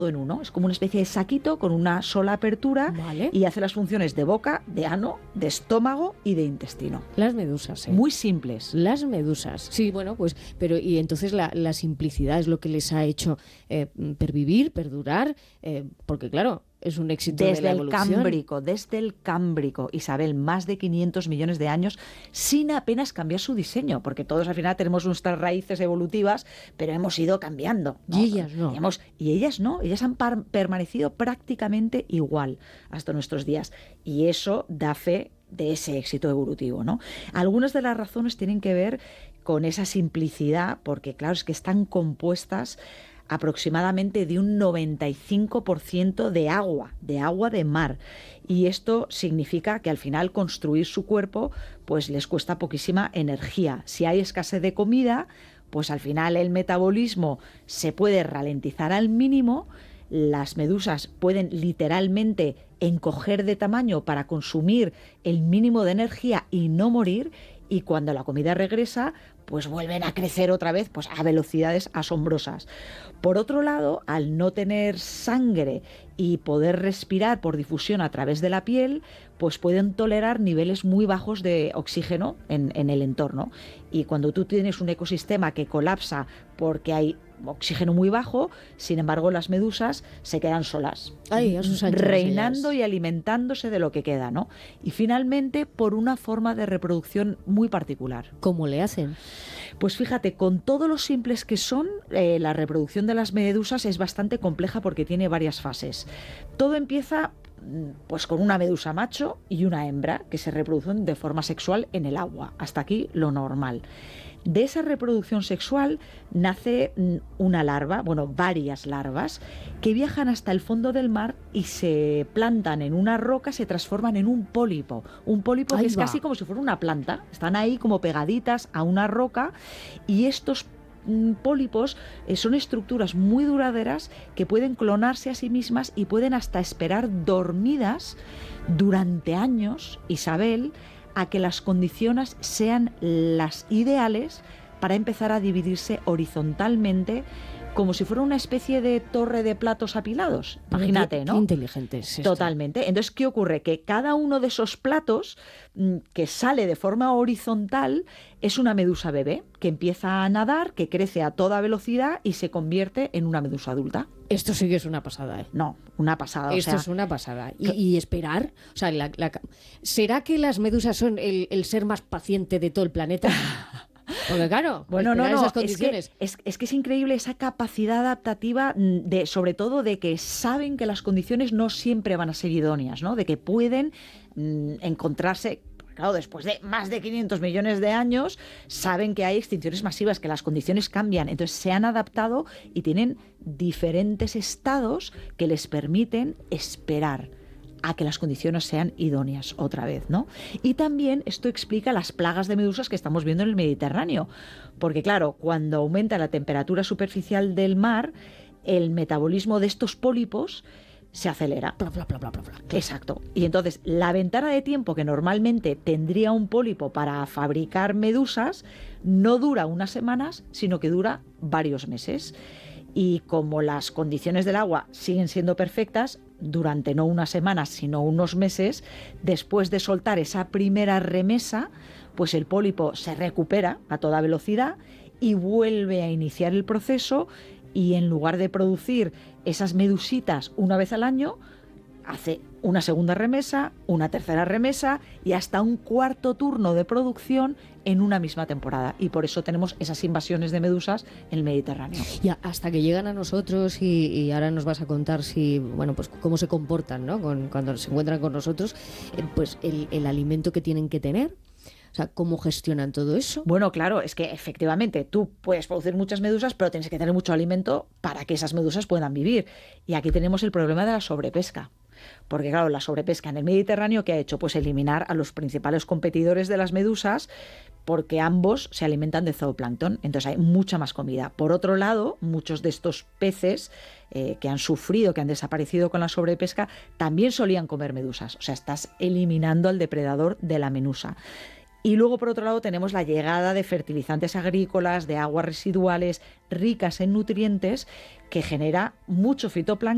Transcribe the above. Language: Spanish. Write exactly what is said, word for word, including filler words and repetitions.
en uno. Es como una especie de saquito con una sola apertura, vale. Y hace las funciones de boca, de ano, de estómago y de intestino. Las medusas, ¿eh? Muy simples. Las medusas. Sí, bueno, pues, pero y entonces la, la simplicidad es lo que les ha hecho eh, pervivir, perdurar, eh, porque claro, es un éxito desde de la el evolución. Cámbrico, desde el Cámbrico, Isabel, más de quinientos millones de años, sin apenas cambiar su diseño, porque todos al final tenemos nuestras raíces evolutivas, pero hemos ido cambiando, ¿no? Y ellas no. Y, hemos, y ellas no, ellas han par- permanecido prácticamente igual hasta nuestros días. Y eso da fe de ese éxito evolutivo, ¿no? Algunas de las razones tienen que ver con esa simplicidad, porque claro, es que están compuestas aproximadamente de un noventa y cinco por ciento de agua, de agua de mar. Y esto significa que al final construir su cuerpo pues les cuesta poquísima energía. Si hay escasez de comida, pues al final el metabolismo se puede ralentizar al mínimo. Las medusas pueden literalmente encoger de tamaño para consumir el mínimo de energía y no morir. Y cuando la comida regresa, pues vuelven a crecer otra vez pues a velocidades asombrosas. Por otro lado, al no tener sangre y poder respirar por difusión a través de la piel, pues pueden tolerar niveles muy bajos de oxígeno en, en el entorno. Y cuando tú tienes un ecosistema que colapsa porque hay oxígeno muy bajo, sin embargo las medusas se quedan solas, Ay, a sus anchas reinando ellas. y alimentándose de lo que queda, ¿no? Y finalmente por una forma de reproducción muy particular. ¿Cómo le hacen? Pues fíjate, con todo lo simples que son, eh, la reproducción de las medusas es bastante compleja porque tiene varias fases. Todo empieza pues con una medusa macho y una hembra que se reproducen de forma sexual en el agua. Hasta aquí lo normal. De esa reproducción sexual nace una larva, bueno, varias larvas, que viajan hasta el fondo del mar y se plantan en una roca, se transforman en un pólipo. Un pólipo Ahí que es va. casi como si fuera una planta. Están ahí como pegaditas a una roca y estos mm, pólipos eh, son estructuras muy duraderas que pueden clonarse a sí mismas y pueden hasta esperar dormidas durante años, Isabel, a que las condiciones sean las ideales para empezar a dividirse horizontalmente como si fuera una especie de torre de platos apilados. Imagínate, Qué- ¿no? Qué inteligente es esto. Totalmente. Entonces, ¿qué ocurre? Que cada uno de esos platos mm, que sale de forma horizontal es una medusa bebé que empieza a nadar, que crece a toda velocidad y se convierte en una medusa adulta. Esto sí que es una pasada, ¿eh? No, una pasada. Esto o sea, es una pasada. Y, y esperar, o sea, la- la- ¿será que las medusas son el, el ser más paciente de todo el planeta? Porque claro, Bueno, no, esperar no, esas es que, condiciones. es, es que es increíble esa capacidad adaptativa, mm, de, sobre todo de que saben que las condiciones no siempre van a ser idóneas, ¿no? De que pueden mm, encontrarse. Claro, después de más de quinientos millones de años, saben que hay extinciones masivas, que las condiciones cambian. Entonces se han adaptado y tienen diferentes estados que les permiten esperar a que las condiciones sean idóneas otra vez, ¿no? Y también esto explica las plagas de medusas que estamos viendo en el Mediterráneo. Porque claro, cuando aumenta la temperatura superficial del mar, el metabolismo de estos pólipos se acelera. Bla, bla, bla, bla, bla, bla. Exacto. Y entonces la ventana de tiempo que normalmente tendría un pólipo para fabricar medusas no dura unas semanas, sino que dura varios meses. Y como las condiciones del agua siguen siendo perfectas, durante no unas semanas, sino unos meses, después de soltar esa primera remesa, pues el pólipo se recupera a toda velocidad y vuelve a iniciar el proceso. Y en lugar de producir esas medusitas una vez al año, hace una segunda remesa, una tercera remesa y hasta un cuarto turno de producción en una misma temporada. Y por eso tenemos esas invasiones de medusas en el Mediterráneo. Y a- hasta que llegan a nosotros y, y ahora nos vas a contar si, bueno, pues cómo se comportan, ¿no? Con- cuando se encuentran con nosotros, eh, pues el, el alimento que tienen que tener. O sea, ¿cómo gestionan todo eso? Bueno, claro, es que efectivamente tú puedes producir muchas medusas, pero tienes que tener mucho alimento para que esas medusas puedan vivir. Y aquí tenemos el problema de la sobrepesca. Porque claro, la sobrepesca en el Mediterráneo, ¿qué ha hecho? Pues eliminar a los principales competidores de las medusas, porque ambos se alimentan de zooplancton, entonces hay mucha más comida. Por otro lado, muchos de estos peces eh, que han sufrido, que han desaparecido con la sobrepesca, también solían comer medusas. O sea, estás eliminando al depredador de la medusa. Y luego, por otro lado, tenemos la llegada de fertilizantes agrícolas, de aguas residuales ricas en nutrientes, que genera mucho fitoplancton